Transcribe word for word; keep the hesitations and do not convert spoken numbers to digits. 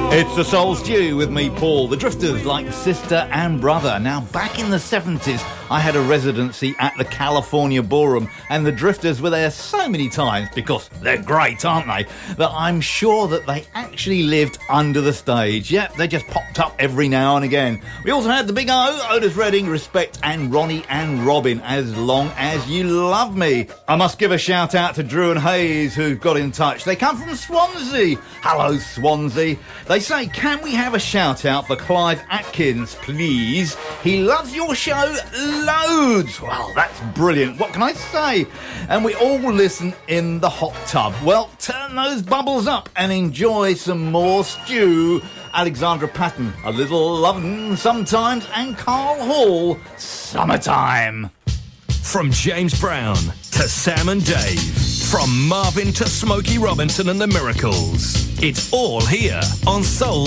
It's the Soul Stew with me, Paul. The Drifters, like sister and brother. Now, back in the seventies, I had a residency at the California Ballroom, and the Drifters were there so many times, because they're great, aren't they, that I'm sure that they actually lived under the stage. Yep, they just popped up every now and again. We also had the Big O, Otis Redding, Respect, and Ronnie and Robin, As Long As You Love Me. I must give a shout out to Drew and Hayes, who've got in touch. They come from Swansea. Hello, Swansea. They say, can we have a shout out for Clive Atkins, please? He loves your show loads. Well, that's brilliant. What can I say? And we all listen in the hot tub. Well, turn those bubbles up and enjoy some more stew. Alexandra Patton, A Little Lovin' Sometimes, and Carl Hall, Summertime. From James Brown to Sam and Dave, from Marvin to Smokey Robinson and the Miracles, it's all here on Soul